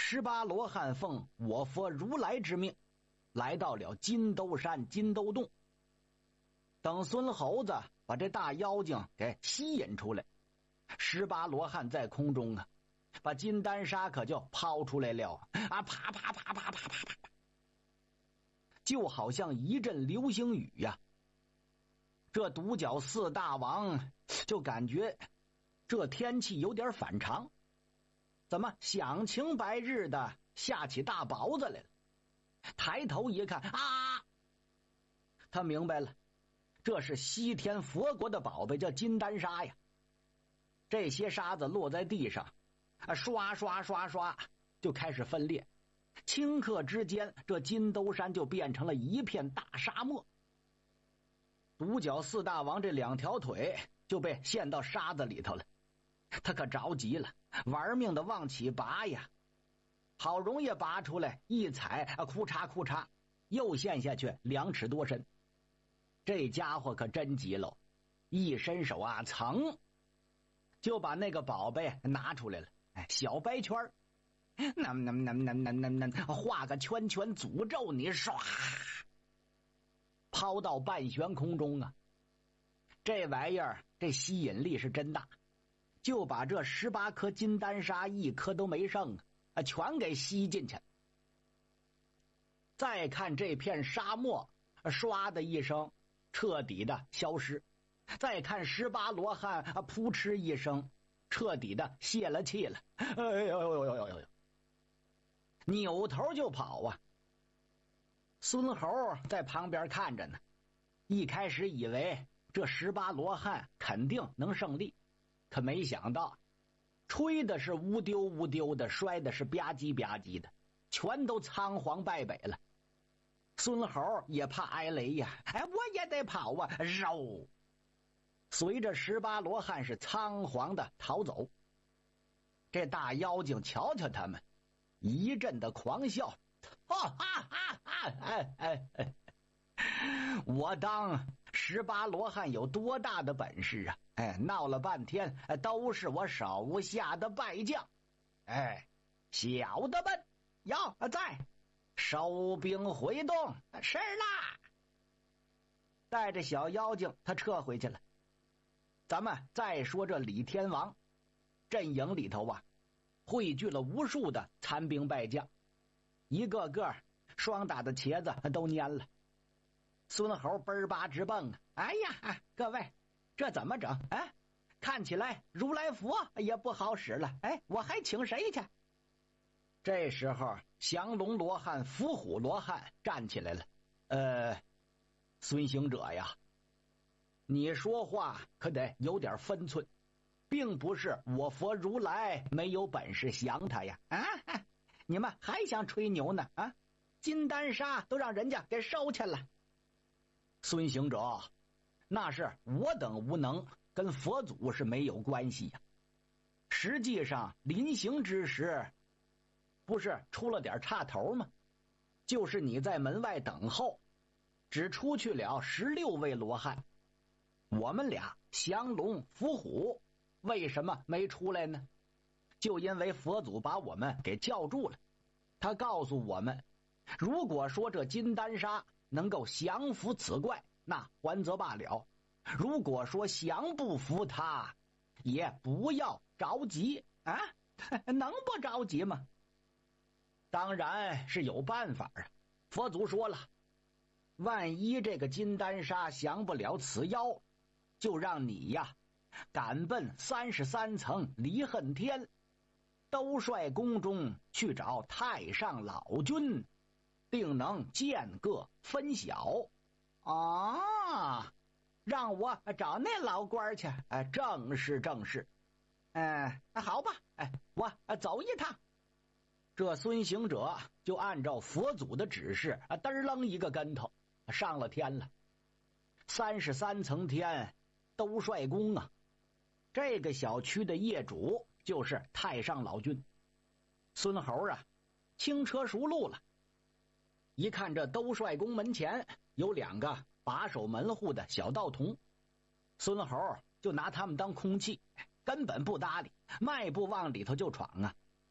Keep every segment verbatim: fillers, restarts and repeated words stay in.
十八罗汉奉我佛如来之命，来到了金兜山金兜洞。等孙猴子把这大妖精给吸引出来，十八罗汉在空中啊，把金丹砂可就抛出来了啊！啪啪啪啪啪啪啪，就好像一阵流星雨呀、啊。这独角四大王就感觉这天气有点反常，怎么响晴白日的下起大雹子来了？抬头一看啊，他明白了，这是西天佛国的宝贝，叫金丹砂呀。这些沙子落在地上啊，刷刷刷刷就开始分裂，顷刻之间这金兜山就变成了一片大沙漠。独角四大王这两条腿就被陷到沙子里头了，他可着急了，玩命的往起拔呀，好容易拔出来，一踩啊，哭嚓哭嚓，又陷下去两尺多深。这家伙可真急喽，一伸手啊，噌就把那个宝贝拿出来了。哎，小白圈那那那那那那那画个圈圈，诅咒你，唰抛到半悬空中啊！这玩意儿这吸引力是真大，就把这十八颗金丹砂一颗都没剩啊，全给吸进去了。再看这片沙漠，唰的一声彻底的消失。再看十八罗汉，扑哧一声彻底的泄了气了。哎呦呦呦呦呦！扭头就跑啊！孙猴在旁边看着呢，一开始以为这十八罗汉肯定能胜利，可没想到吹的是乌丢乌丢的，摔的是吧唧吧唧的，全都仓皇败北了。孙猴也怕挨雷呀，哎，我也得跑啊！嗖，随着十八罗汉是仓皇的逃走。这大妖精瞧瞧他们，一阵的狂笑，哈哈哈哈！哎哎哎！我当十八罗汉有多大的本事啊？哎，闹了半天都是我手下的败将，哎，小的们要在收兵回洞。是啦，带着小妖精他撤回去了。咱们再说这李天王阵营里头啊，汇聚了无数的残兵败将，一个个霜打的茄子都蔫了。孙猴奔儿吧直蹦啊！哎呀，各位，这怎么整？哎，看起来如来佛也不好使了。哎，我还请谁去？这时候，降龙罗汉、伏虎罗汉站起来了。呃，孙行者呀，你说话可得有点分寸，并不是我佛如来没有本事降他呀！啊，你们还想吹牛呢？啊，金丹砂都让人家给收去了。孙行者，那是我等无能，跟佛祖是没有关系呀。实际上临行之时，不是出了点岔头吗？就是你在门外等候，只出去了十六位罗汉，我们俩降龙伏虎为什么没出来呢？就因为佛祖把我们给叫住了，他告诉我们，如果说这金丹砂能够降服此怪，那还则罢了；如果说降不服他，也不要着急啊！能不着急吗？当然是有办法啊！佛祖说了，万一这个金丹砂降不了此妖，就让你呀赶奔三十三层离恨天，兜率宫中去找太上老君，定能见个分晓。啊，让我找那老官去？哎，正是正是。嗯、呃，好吧，哎，我走一趟。这孙行者就按照佛祖的指示啊，嘚儿楞一个跟头上了天了。三十三层天，兜率宫啊，这个小区的业主就是太上老君。孙猴啊，轻车熟路了。一看这兜率宫门前有两个把守门户的小道童，孙猴就拿他们当空气，根本不搭理，迈步往里头就闯啊。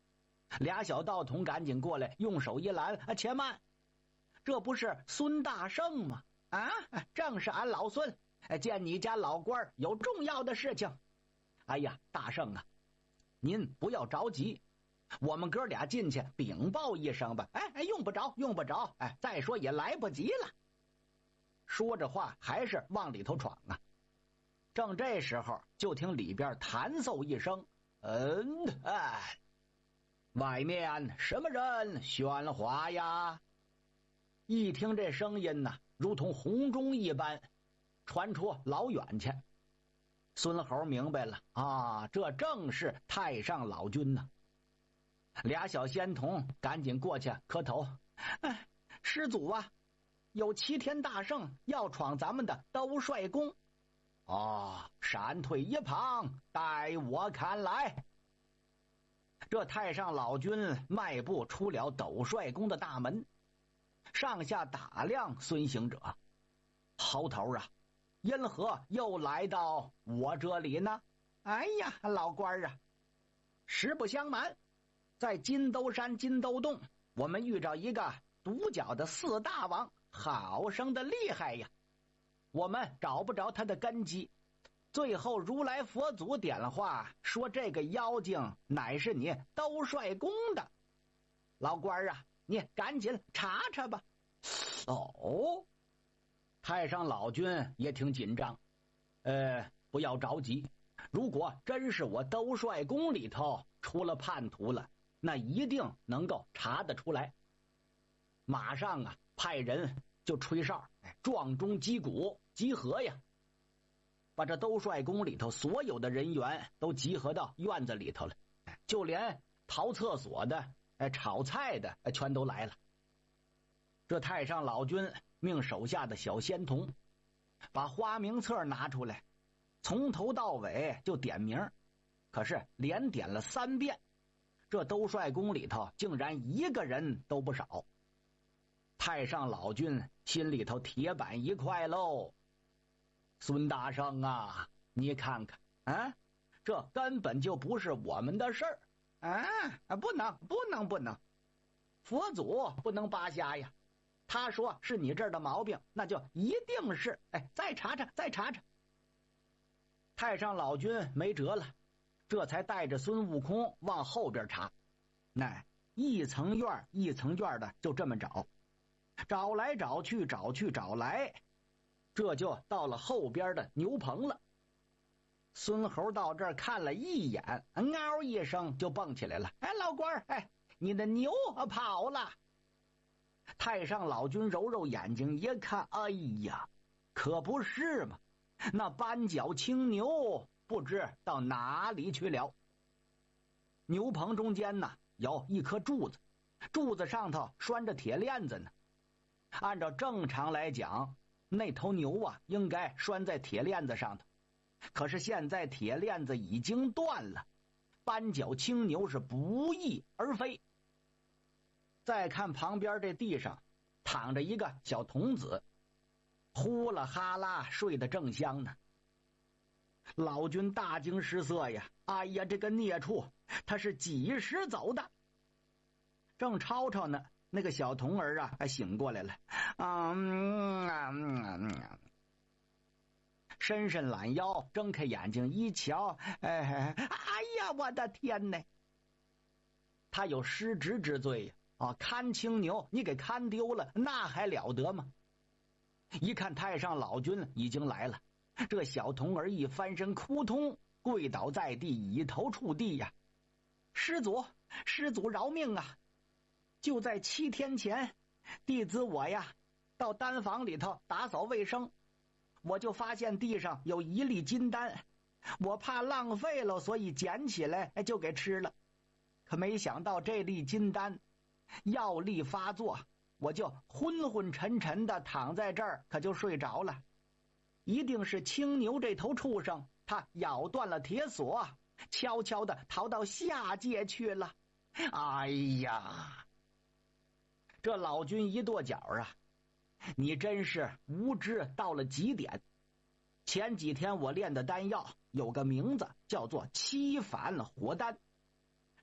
俩小道童赶紧过来，用手一拦：“啊，且慢！这不是孙大圣吗？啊，正是俺老孙，见你家老官有重要的事情。哎呀，大圣啊，您不要着急，我们哥俩进去禀报一声吧。哎哎，用不着，用不着。哎，再说也来不及了。”说着话还是往里头闯啊。正这时候，就听里边弹奏一声：“嗯，哎，外面什么人喧哗呀？”一听这声音呢，如同洪钟一般，传出老远去。孙猴明白了啊，这正是太上老君呢。俩小仙童赶紧过去磕头：“哎，师祖啊，有齐天大圣要闯咱们的兜率宫。”哦，闪退一旁，待我看来。这太上老君迈步出了斗率宫的大门，上下打量孙行者：“猴头啊，因何又来到我这里呢？”“哎呀，老官啊，实不相瞒，在金兜山金兜洞，我们遇着一个独角的四大王，好生的厉害呀！我们找不着他的根基，最后如来佛祖点了话，说这个妖精乃是你兜率宫的。老官啊，你赶紧查查吧。”哦，太上老君也挺紧张。呃，不要着急，如果真是我兜率宫里头出了叛徒了，那一定能够查得出来。马上啊，派人就吹哨，撞钟击鼓，集合呀！把这兜率宫里头所有的人员都集合到院子里头了，就连逃厕所的、炒菜的全都来了。这太上老君命手下的小仙童把花名册拿出来，从头到尾就点名，可是连点了三遍，这兜率宫里头竟然一个人都不少。太上老君心里头铁板一块喽。孙大圣啊，你看看啊，这根本就不是我们的事儿啊！不能不能不能，佛祖不能扒瞎呀。他说是你这儿的毛病，那就一定是。哎，再查查再查查。太上老君没辙了，这才带着孙悟空往后边查。那一层院一层院的就这么找，找来找去找去找来，这就到了后边的牛棚了。孙猴到这儿看了一眼，嗷一声就蹦起来了：“哎，老官儿，哎，你的牛跑了！”太上老君揉揉眼睛一看，哎呀，可不是嘛，那斑角青牛不知到哪里去了。牛棚中间呢有一颗柱子，柱子上头拴着铁链子呢。按照正常来讲，那头牛啊应该拴在铁链子上头，可是现在铁链子已经断了，斑角青牛是不翼而飞。再看旁边这地上躺着一个小童子，呼啦哈啦睡得正香呢。老君大惊失色呀，哎呀，这个孽畜他是几时走的？正吵吵呢，那个小童儿啊还醒过来了，嗯啊嗯啊，伸伸懒腰，睁开眼睛一瞧，哎哎呀，我的天哪！他有失职之罪呀！啊，看青牛你给看丢了，那还了得吗？一看太上老君已经来了，这小童儿一翻身，扑通跪倒在地，以头触地呀！师祖，师祖饶命啊！就在七天前，弟子我呀到丹房里头打扫卫生，我就发现地上有一粒金丹，我怕浪费了，所以捡起来就给吃了。可没想到这粒金丹药力发作，我就昏昏沉沉的躺在这儿，可就睡着了。一定是青牛这头畜生，他咬断了铁锁，悄悄的逃到下界去了。哎呀，这老君一跺脚啊，你真是无知到了极点。前几天我炼的丹药有个名字叫做七反火丹，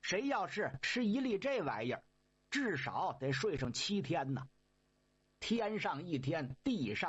谁要是吃一粒这玩意儿，至少得睡上七天呢。天上一天，地上